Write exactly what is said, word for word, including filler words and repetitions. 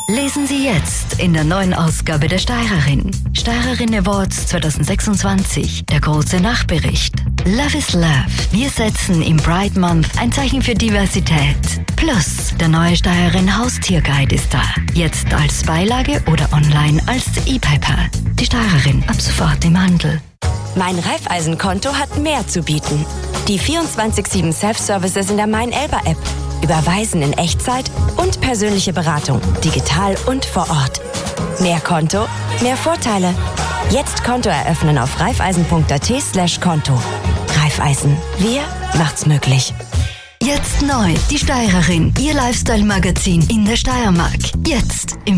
Lesen Sie jetzt in der neuen Ausgabe der Steirerin. Steirerin Awards zwanzig sechsundzwanzig. Der große Nachbericht. Love is Love. Wir setzen im Pride Month ein Zeichen für Diversität. Plus, der neue Steirerin Haustierguide ist da. Jetzt als Beilage oder online als E-Paper. Die Steirerin ab sofort im Handel. Mein Raiffeisen-Konto hat mehr zu bieten. Die vierundzwanzig sieben Self-Services in der Mein-Elba-App. Überweisen in Echtzeit und persönliche Beratung, digital und vor Ort. Mehr Konto, mehr Vorteile. Jetzt Konto eröffnen auf raiffeisen.at slash Konto. Raiffeisen, wir macht's möglich. Jetzt neu, die Steirerin, Ihr Lifestyle-Magazin in der Steiermark. Jetzt im